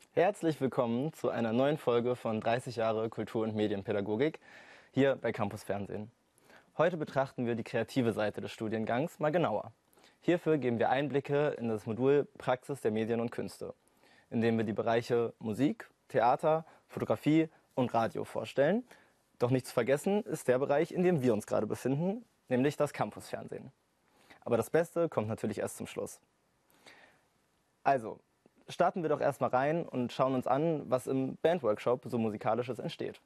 Herzlich willkommen zu einer neuen Folge von 30 Jahre Kultur- und Medienpädagogik hier bei Campus Fernsehen. Heute betrachten wir die kreative Seite des Studiengangs mal genauer. Hierfür geben wir Einblicke in das Modul Praxis der Medien und Künste, in dem wir die Bereiche Musik, Theater, Fotografie und Radio vorstellen. Doch nicht zu vergessen ist der Bereich, in dem wir uns gerade befinden, nämlich das Campus Fernsehen. Aber das Beste kommt natürlich erst zum Schluss. Also, starten wir doch erstmal rein und schauen uns an, was im Bandworkshop so Musikalisches entsteht.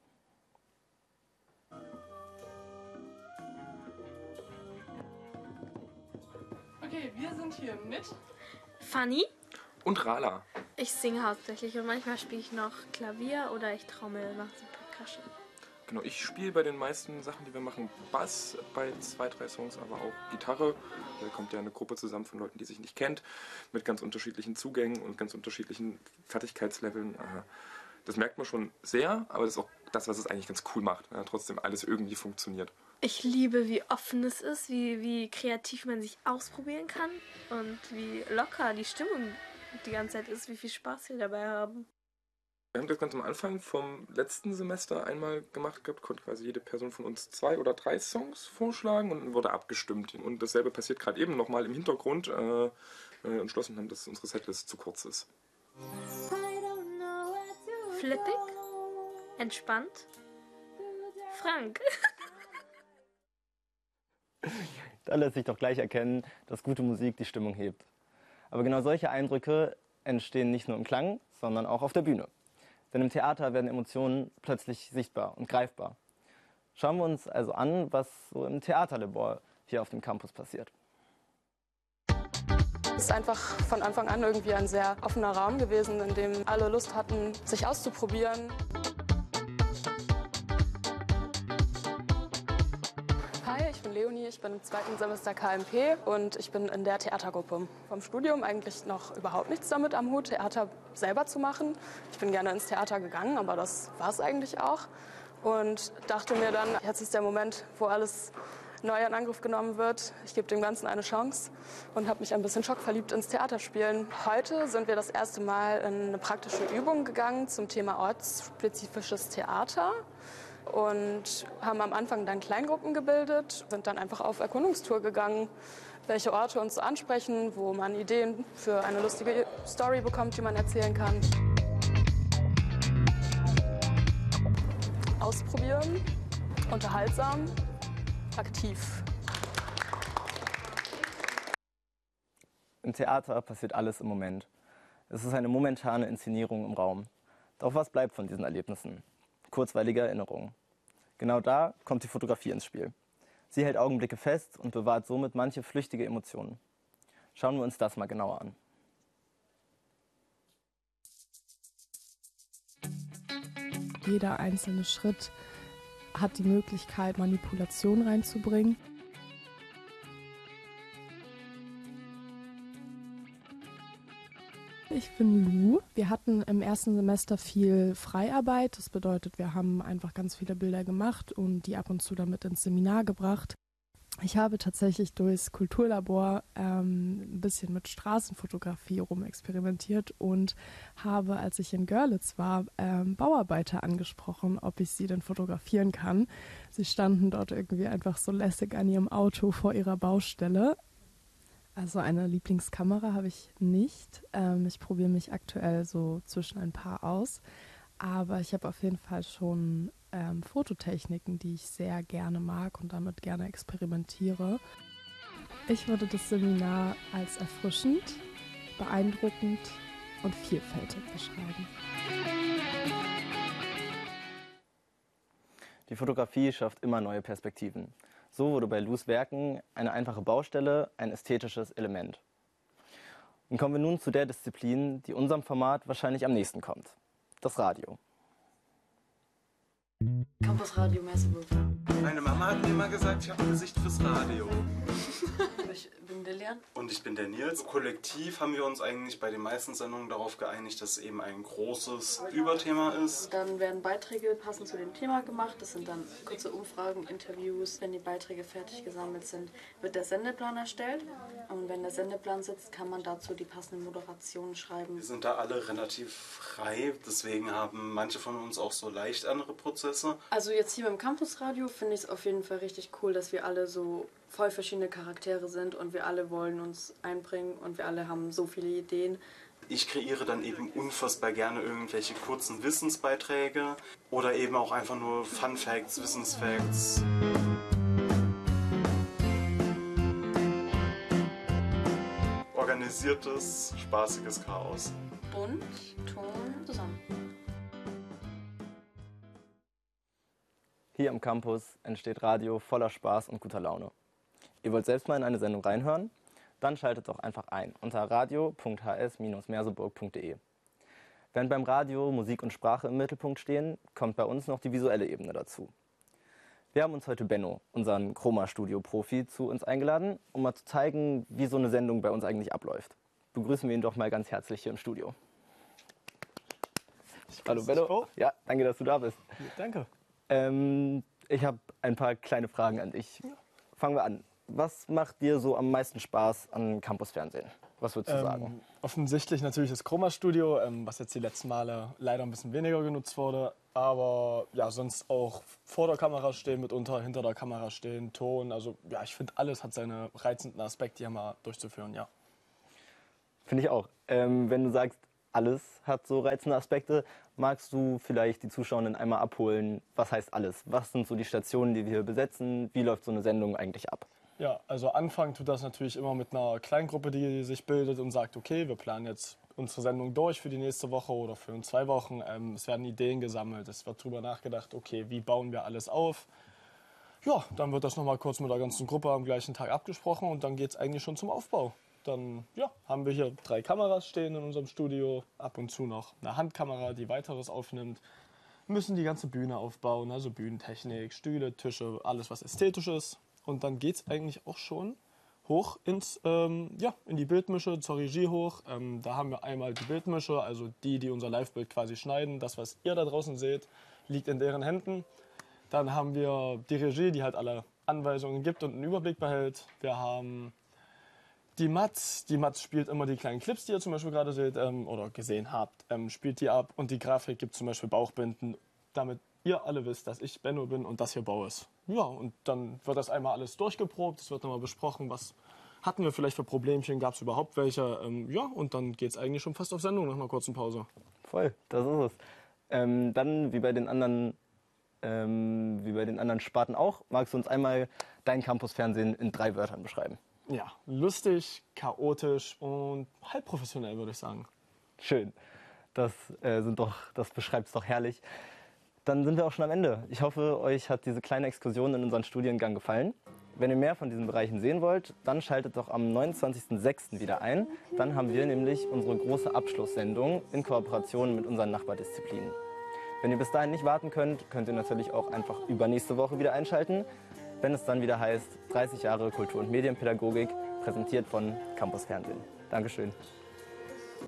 Okay, wir sind hier mit Fanny. Und Rala. Ich singe hauptsächlich und manchmal spiele ich noch Klavier oder ich trommel, mache so Percussion. Genau, ich spiele bei den meisten Sachen, die wir machen, Bass, bei 2, 3 Songs, aber auch Gitarre. Da kommt ja eine Gruppe zusammen von Leuten, die sich nicht kennt, mit ganz unterschiedlichen Zugängen und ganz unterschiedlichen Fertigkeitsleveln. Das merkt man schon sehr, aber das ist auch das, was es eigentlich ganz cool macht. Ja, trotzdem alles irgendwie funktioniert. Ich liebe, wie offen es ist, wie kreativ man sich ausprobieren kann und wie locker die Stimmung die ganze Zeit ist, wie viel Spaß wir dabei haben. Wir haben das ganz am Anfang vom letzten Semester einmal gemacht gehabt, konnte quasi jede Person von uns 2 oder 3 Songs vorschlagen und wurde abgestimmt. Und dasselbe passiert gerade eben nochmal im Hintergrund, entschlossen haben, dass unsere Setlist zu kurz ist. Flippig, entspannt, Frank. Da lässt sich doch gleich erkennen, dass gute Musik die Stimmung hebt. Aber genau solche Eindrücke entstehen nicht nur im Klang, sondern auch auf der Bühne. Denn im Theater werden Emotionen plötzlich sichtbar und greifbar. Schauen wir uns also an, was so im Theaterlabor hier auf dem Campus passiert. Es ist einfach von Anfang an irgendwie ein sehr offener Raum gewesen, in dem alle Lust hatten, sich auszuprobieren. Hi, ich bin Leonie, ich bin im 2. Semester KMP und ich bin in der Theatergruppe. Vom Studium eigentlich noch überhaupt nichts damit am Hut, Theater selber zu machen. Ich bin gerne ins Theater gegangen, aber das war es eigentlich auch. Und dachte mir dann, jetzt ist der Moment, wo alles neu in Angriff genommen wird. Ich gebe dem Ganzen eine Chance und habe mich ein bisschen schockverliebt ins Theaterspielen. Heute sind wir das erste Mal in eine praktische Übung gegangen zum Thema ortsspezifisches Theater und haben am Anfang dann Kleingruppen gebildet, sind dann einfach auf Erkundungstour gegangen, welche Orte uns so ansprechen, wo man Ideen für eine lustige Story bekommt, die man erzählen kann. Ausprobieren, unterhaltsam, aktiv. Im Theater passiert alles im Moment. Es ist eine momentane Inszenierung im Raum. Doch was bleibt von diesen Erlebnissen? Kurzweilige Erinnerungen. Genau da kommt die Fotografie ins Spiel. Sie hält Augenblicke fest und bewahrt somit manche flüchtige Emotionen. Schauen wir uns das mal genauer an. Jeder einzelne Schritt hat die Möglichkeit, Manipulation reinzubringen. Ich bin Lu. Wir hatten im ersten Semester viel Freiarbeit. Das bedeutet, wir haben einfach ganz viele Bilder gemacht und die ab und zu damit ins Seminar gebracht. Ich habe tatsächlich durchs Kulturlabor ein bisschen mit Straßenfotografie rumexperimentiert und habe, als ich in Görlitz war, Bauarbeiter angesprochen, ob ich sie denn fotografieren kann. Sie standen dort irgendwie einfach so lässig an ihrem Auto vor ihrer Baustelle. Also eine Lieblingskamera habe ich nicht. Ich probiere mich aktuell so zwischen ein paar aus. Aber ich habe auf jeden Fall schon Fototechniken, die ich sehr gerne mag und damit gerne experimentiere. Ich würde das Seminar als erfrischend, beeindruckend und vielfältig beschreiben. Die Fotografie schafft immer neue Perspektiven. So wurde bei Lus Werken eine einfache Baustelle ein ästhetisches Element. Und kommen wir nun zu der Disziplin, die unserem Format wahrscheinlich am nächsten kommt. Das Radio. Campus Radio Messebook. Meine Mama hat mir immer gesagt, ich habe ein Gesicht fürs Radio. Ich bin Lilian. Und ich bin der Nils. Kollektiv haben wir uns eigentlich bei den meisten Sendungen darauf geeinigt, dass es eben ein großes Überthema ist. Dann werden Beiträge passend zu dem Thema gemacht. Das sind dann kurze Umfragen, Interviews. Wenn die Beiträge fertig gesammelt sind, wird der Sendeplan erstellt. Und wenn der Sendeplan sitzt, kann man dazu die passenden Moderationen schreiben. Wir sind da alle relativ frei, deswegen haben manche von uns auch so leicht andere Prozesse. Also jetzt hier beim Campusradio finde ich es auf jeden Fall richtig cool, dass wir alle so voll verschiedene Charaktere sind und wir alle wollen uns einbringen und wir alle haben so viele Ideen. Ich kreiere dann eben unfassbar gerne irgendwelche kurzen Wissensbeiträge oder eben auch einfach nur Fun Facts, Wissensfacts. Organisiertes, spaßiges Chaos. Bunt, Ton, zusammen. Hier am Campus entsteht Radio voller Spaß und guter Laune. Ihr wollt selbst mal in eine Sendung reinhören? Dann schaltet doch einfach ein unter radio.hs-merseburg.de. Während beim Radio Musik und Sprache im Mittelpunkt stehen, kommt bei uns noch die visuelle Ebene dazu. Wir haben uns heute Benno, unseren Chroma-Studio-Profi, zu uns eingeladen, um mal zu zeigen, wie so eine Sendung bei uns eigentlich abläuft. Begrüßen wir ihn doch mal ganz herzlich hier im Studio. Hallo Benno. Ja, danke, dass du da bist. Danke. Ich habe ein paar kleine Fragen an dich. Fangen wir an. Was macht dir so am meisten Spaß an Campusfernsehen? Was würdest du sagen? Offensichtlich natürlich das Chroma-Studio, was jetzt die letzten Male leider ein bisschen weniger genutzt wurde. Aber ja, sonst auch vor der Kamera stehen, mitunter hinter der Kamera stehen, Ton. Also ja, ich finde, alles hat seine reizenden Aspekte hier mal durchzuführen, ja. Finde ich auch. Wenn du sagst, alles hat so reizende Aspekte, magst du vielleicht die Zuschauerinnen einmal abholen? Was heißt alles? Was sind so die Stationen, die wir hier besetzen? Wie läuft so eine Sendung eigentlich ab? Ja, also anfangen tut das natürlich immer mit einer Kleingruppe, die sich bildet und sagt, okay, wir planen jetzt unsere Sendung durch für die nächste Woche oder für in 2 Wochen. Es werden Ideen gesammelt, es wird darüber nachgedacht, okay, wie bauen wir alles auf. Ja, dann wird das nochmal kurz mit der ganzen Gruppe am gleichen Tag abgesprochen und dann geht es eigentlich schon zum Aufbau. Dann ja, haben wir hier 3 Kameras stehen in unserem Studio, ab und zu noch eine Handkamera, die weiteres aufnimmt. Wir müssen die ganze Bühne aufbauen, also Bühnentechnik, Stühle, Tische, alles was ästhetisch ist. Und dann geht es eigentlich auch schon hoch in die Bildmische, zur Regie hoch. Da haben wir einmal die Bildmische, also die unser Live-Bild quasi schneiden. Das, was ihr da draußen seht, liegt in deren Händen. Dann haben wir die Regie, die halt alle Anweisungen gibt und einen Überblick behält. Wir haben die Mats. Die Mats spielt immer die kleinen Clips, die ihr zum Beispiel gerade seht oder gesehen habt, spielt die ab. Und die Grafik gibt zum Beispiel Bauchbinden, damit ihr alle wisst, dass ich Benno bin und das hier Bau ist. Ja, und dann wird das einmal alles durchgeprobt, es wird nochmal besprochen, was hatten wir vielleicht für Problemchen, gab es überhaupt welche. Und dann geht es eigentlich schon fast auf Sendung nach einer kurzen Pause. Voll, das ist es. Dann, wie bei den anderen Sparten auch, magst du uns einmal dein Campusfernsehen in 3 Wörtern beschreiben? Ja, lustig, chaotisch und halb professionell, würde ich sagen. Schön, das beschreibt es doch herrlich. Dann sind wir auch schon am Ende. Ich hoffe, euch hat diese kleine Exkursion in unseren Studiengang gefallen. Wenn ihr mehr von diesen Bereichen sehen wollt, dann schaltet doch am 29.06. wieder ein. Dann haben wir nämlich unsere große Abschlusssendung in Kooperation mit unseren Nachbardisziplinen. Wenn ihr bis dahin nicht warten könnt, könnt ihr natürlich auch einfach übernächste Woche wieder einschalten, wenn es dann wieder heißt 30 Jahre Kultur- und Medienpädagogik, präsentiert von Campus Fernsehen. Dankeschön.